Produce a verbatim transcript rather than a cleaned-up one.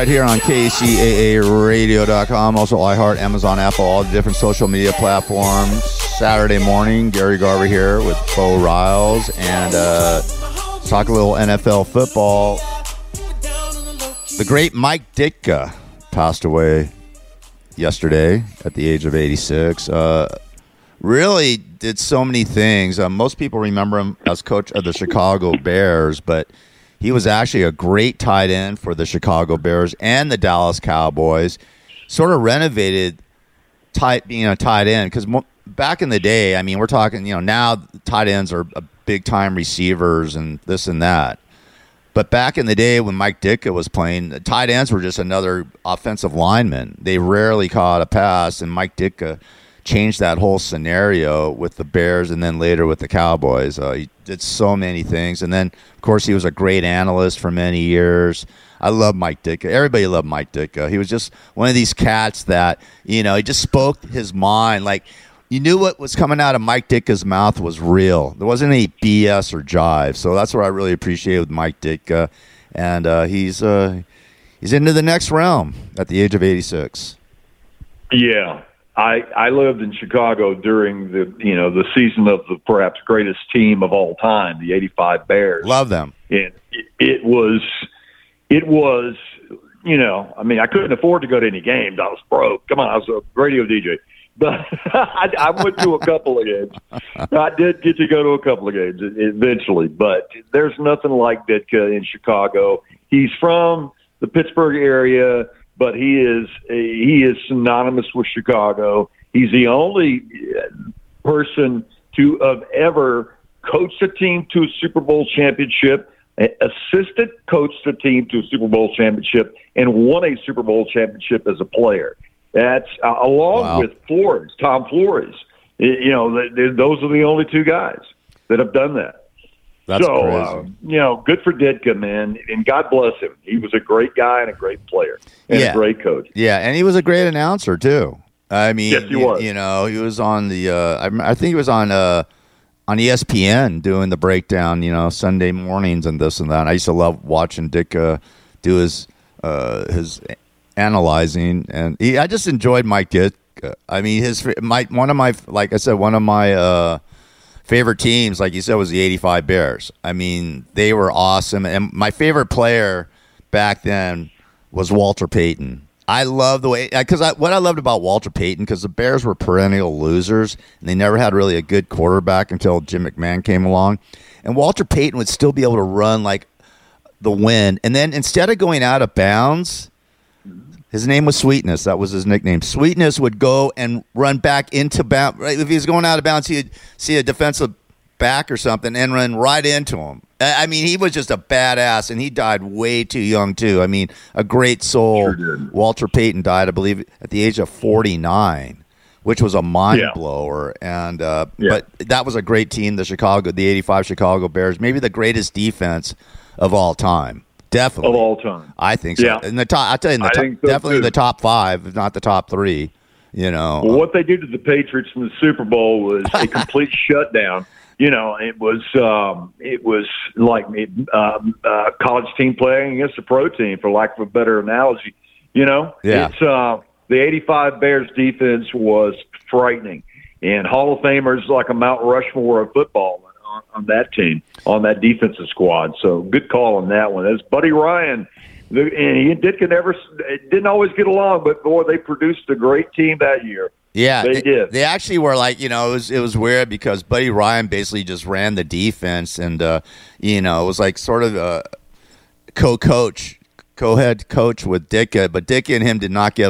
Right here on K C A A radio dot com, also iHeart, Amazon, Apple, all the different social media platforms. Saturday morning, Gary Garver here with Bo Riles, and uh, talk a little N F L football. The great Mike Ditka passed away yesterday at the age of eighty-six. Uh, really did so many things. Uh, most people remember him as coach of the Chicago Bears, but he was actually a great tight end for the Chicago Bears and the Dallas Cowboys. Sort of renovated tight being a tight end because mo- back in the day, I mean, we're talking, you know, now tight ends are a big time receivers and this and that. But back in the day when Mike Ditka was playing, the tight ends were just another offensive lineman. They rarely caught a pass, and Mike Ditka changed that whole scenario with the Bears and then later with the Cowboys. Uh, he did so many things. And then, of course, he was a great analyst for many years. I love Mike Ditka. Everybody loved Mike Ditka. He was just one of these cats that, you know, he just spoke his mind. Like, you knew what was coming out of Mike Ditka's mouth was real. There wasn't any B S or jive. So that's what I really appreciate with Mike Ditka. And uh, he's uh, he's into the next realm at the age of eighty-six. Yeah. I, I lived in Chicago during the you know the season of the perhaps greatest team of all time, the eighty-five Bears. Love them. And it, it was it was you know I mean I couldn't afford to go to any games. I was broke. Come on, I was a radio D J, but I, I went to a couple of games. I did get to go to a couple of games eventually, but there's nothing like Ditka in Chicago. He's from the Pittsburgh area, but he is he is synonymous with Chicago. He's the only person to have ever coached a team to a Super Bowl championship, assistant coached a team to a Super Bowl championship, and won a Super Bowl championship as a player. That's uh, along Wow. with Flores, Tom Flores. You know, th- th- those are the only two guys that have done that. That's so, crazy. uh, you know, good for Ditka, man, and God bless him. He was a great guy and a great player and Yeah. a great coach. Yeah, and he was a great announcer too. I mean, Yes, he you, was. you know, he was on the. Uh, I, rem- I think he was on uh, on E S P N doing the breakdown. You know, Sunday mornings and this and that. I used to love watching Ditka do his uh, his analyzing, and he, I just enjoyed Mike Ditka. I mean, his my one of my like I said, one of my. Uh, Favorite teams, like you said, was the eighty-five Bears. I mean, they were awesome. And my favorite player back then was Walter Payton. I love the way, because I, what I loved about Walter Payton, because the Bears were perennial losers, and they never had really a good quarterback until Jim McMahon came along. And Walter Payton would still be able to run like the wind. And then instead of going out of bounds, his name was Sweetness. That was his nickname. Sweetness would go and run back into bounds. Right? If he was going out of bounds, he'd see a defensive back or something and run right into him. I mean, he was just a badass, and he died way too young, too. I mean, a great soul. Sure did. Walter Payton died, I believe, at the age of forty-nine, which was a mind Yeah. blower. And uh, Yeah. But that was a great team, the Chicago, the eighty-five Chicago Bears, maybe the greatest defense of all time. Definitely. Of all time. I think so. Yeah. In the top, I tell you, in the I top, think so, definitely too. the top five, if not the top three. You know, Well, what they did to the Patriots in the Super Bowl was a complete shutdown. You know, it was um, it was like um, uh, college team playing against a pro team, for lack of a better analogy. You know, Yeah. it's uh, the eighty-five Bears defense was frightening, and Hall of Famers like a Mount Rushmore of football on, on that team, on that defensive squad. So good call on that one. That's Buddy Ryan. The, and he and Ditka never didn't always get along, but boy, they produced a great team that year. yeah, they did. They actually were like, you know, it was it was weird because Buddy Ryan basically just ran the defense, and uh, you know, it was like sort of a co-coach, co-head coach with Ditka, but Ditka and him did not get